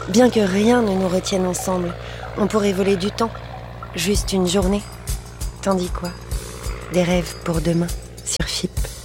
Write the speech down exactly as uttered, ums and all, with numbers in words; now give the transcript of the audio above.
Bien que rien ne nous retienne ensemble, on pourrait voler du temps, juste une journée. Tandis quoi? Des rêves pour demain, sur F I P.